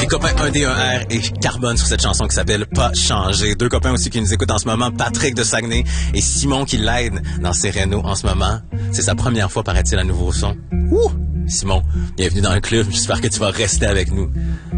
Mes copains 1D1R et Carbone sur cette chanson qui s'appelle Pas changer. Deux copains aussi qui nous écoutent en ce moment, Patrick de Saguenay et Simon qui l'aide dans ses rénaux en ce moment. C'est sa première fois, paraît-il, à Nouveau Son. Ouh! Simon, bienvenue dans le club. J'espère que tu vas rester avec nous.